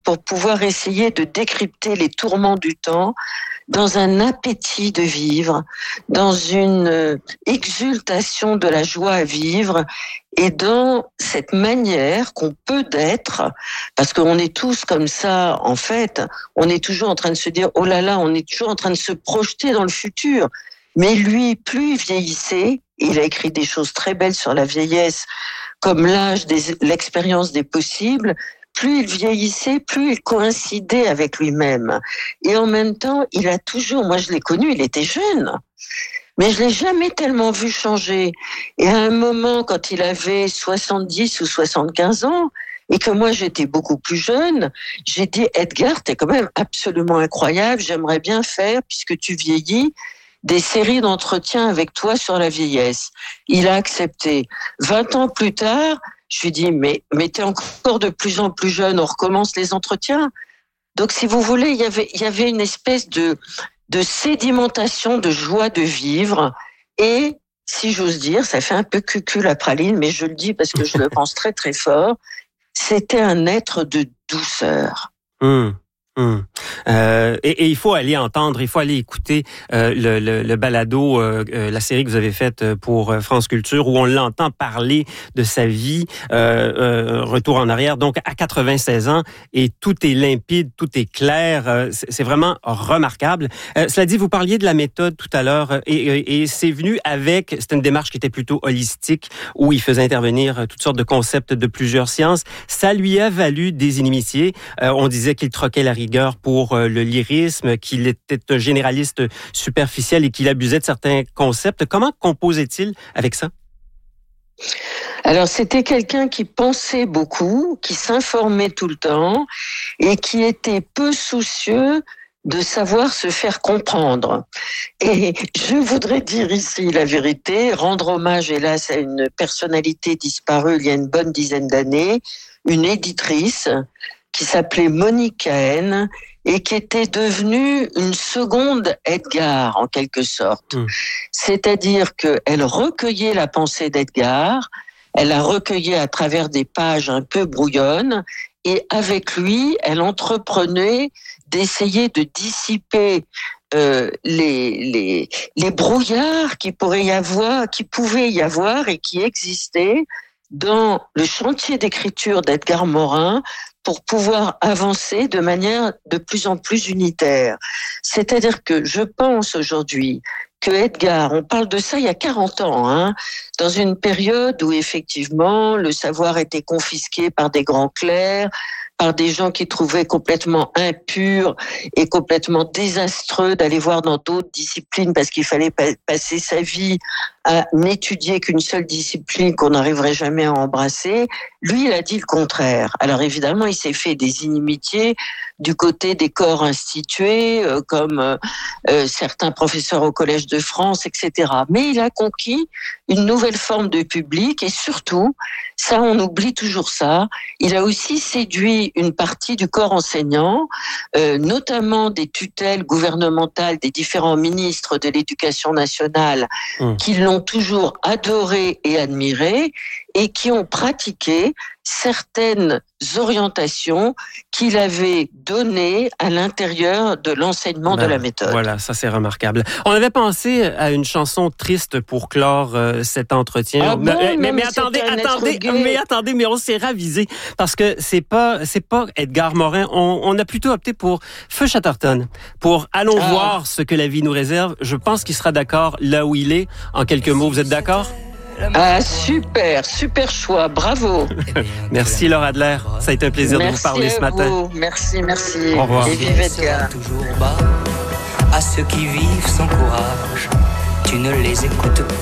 pour pouvoir essayer de décrypter les tourments du temps dans un appétit de vivre, dans une exultation de la joie à vivre et dans cette manière qu'on peut d'être, parce qu'on est tous comme ça, en fait, on est toujours en train de se dire, oh là là, on est toujours en train de se projeter dans le futur. Mais lui, plus il vieillissait, il a écrit des choses très belles sur la vieillesse, comme l'âge, l'expérience des possibles, plus il vieillissait, plus il coïncidait avec lui-même. Et en même temps, il a toujours, moi je l'ai connu, il était jeune, mais je l'ai jamais tellement vu changer. Et à un moment, quand il avait 70 ou 75 ans, et que moi j'étais beaucoup plus jeune, j'ai dit, Edgar, t'es quand même absolument incroyable, j'aimerais bien faire, puisque tu vieillis, des séries d'entretiens avec toi sur la vieillesse. Il a accepté. 20 ans plus tard, je lui dis, mais t'es encore de plus en plus jeune, on recommence les entretiens. Donc, si vous voulez, il y avait une espèce de sédimentation de joie de vivre. Et, si j'ose dire, ça fait un peu cucul la praline, mais je le dis parce que je le pense très, très fort, c'était un être de douceur. Et il faut aller entendre, il faut aller écouter le balado, la série que vous avez faite pour France Culture, où on l'entend parler de sa vie, retour en arrière, donc à 96 ans, et tout est limpide, tout est clair, c'est vraiment remarquable. Cela dit, vous parliez de la méthode tout à l'heure, et c'est venu avec, c'était une démarche qui était plutôt holistique, où il faisait intervenir toutes sortes de concepts de plusieurs sciences. Ça lui a valu des inimitiés. On disait qu'il troquait la rigueur pour le lyrisme, qu'il était un généraliste superficiel et qu'il abusait de certains concepts. Comment composait-il avec ça? Alors, c'était quelqu'un qui pensait beaucoup, qui s'informait tout le temps et qui était peu soucieux de savoir se faire comprendre. Et je voudrais dire ici la vérité, rendre hommage, hélas, à une personnalité disparue il y a une bonne dizaine d'années, une éditrice qui s'appelait Monique Cahen et qui était devenue une seconde Edgar, en quelque sorte. C'est-à-dire qu'elle recueillait la pensée d'Edgar, elle la recueillait à travers des pages un peu brouillonnes, et avec lui, elle entreprenait d'essayer de dissiper les brouillards qui pouvaient y avoir et qui existaient dans le chantier d'écriture d'Edgar Morin pour pouvoir avancer de manière de plus en plus unitaire. C'est-à-dire que je pense aujourd'hui que Edgar, on parle de ça il y a 40 ans, dans une période où effectivement le savoir était confisqué par des grands clercs, par des gens qui trouvaient complètement impur et complètement désastreux d'aller voir dans d'autres disciplines parce qu'il fallait passer sa vie à n'étudier qu'une seule discipline qu'on n'arriverait jamais à embrasser. Lui, il a dit le contraire. Alors évidemment, il s'est fait des inimitiés du côté des corps institués, comme certains professeurs au Collège de France, etc. Mais il a conquis une nouvelle forme de public et surtout, ça on oublie toujours ça, il a aussi séduit une partie du corps enseignant, notamment des tutelles gouvernementales des différents ministres de l'Éducation nationale qui l'ont toujours adoré et admiré et qui ont pratiqué certaines orientations qu'il avait données à l'intérieur de l'enseignement de la méthode. Voilà, ça c'est remarquable. On avait pensé à une chanson triste pour clore cet entretien. Ah bon, mais attendez, mais on s'est ravisé parce que c'est pas Edgar Morin. On a plutôt opté pour Feu Chatterton, pour Allons voir ce que la vie nous réserve. Je pense qu'il sera d'accord là où il est. En quelques mots, vous êtes d'accord? Ah, super choix, bravo. Merci Laure Adler, ça a été un plaisir de vous parler ce matin. Merci. Au revoir. Et vive Edgar. Toujours bas à ceux qui vivent sans courage, tu ne les écoutes pas.